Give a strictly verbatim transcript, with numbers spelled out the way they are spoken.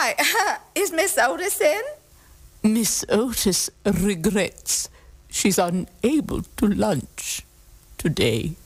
Why, is Miss Otis in? Miss Otis regrets she's unable to lunch today.